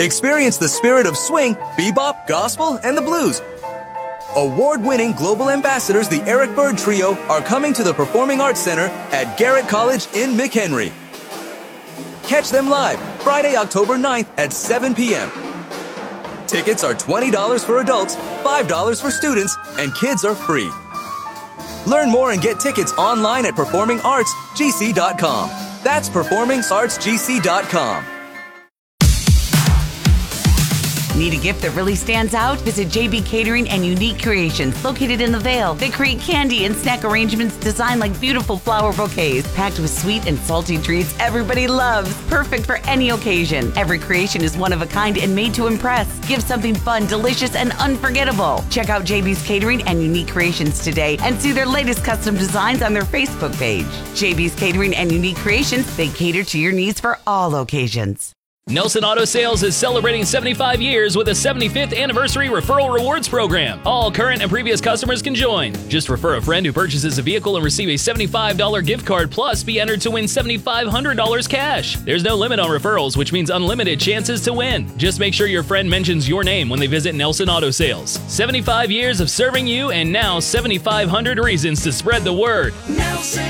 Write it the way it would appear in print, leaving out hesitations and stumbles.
Experience the spirit of swing, bebop, gospel, and the blues. Award-winning global ambassadors, the Eric Bird Trio, are coming to the Performing Arts Center at Garrett College in McHenry. Catch them live Friday, October 9th at 7 p.m. Tickets are $20 for adults, $5 for students, and kids are free. Learn more and get tickets online at performingartsgc.com. That's performingartsgc.com. Need a gift that really stands out? Visit JB Catering and Unique Creations, located in the Vale. They create candy and snack arrangements designed like beautiful flower bouquets, packed with sweet and salty treats everybody loves. Perfect for any occasion. Every creation is one of a kind and made to impress. Give something fun, delicious, and unforgettable. Check out JB's Catering and Unique Creations today and see their latest custom designs on their Facebook page. JB's Catering and Unique Creations, they cater to your needs for all occasions. Nelson Auto Sales is celebrating 75 years with a 75th anniversary referral rewards program. All current and previous customers can join. Just refer a friend who purchases a vehicle and receive a $75 gift card, plus be entered to win $7,500 cash. There's no limit on referrals, which means unlimited chances to win. Just make sure your friend mentions your name when they visit Nelson Auto Sales. 75 years of serving you, and now 7,500 reasons to spread the word. Nelson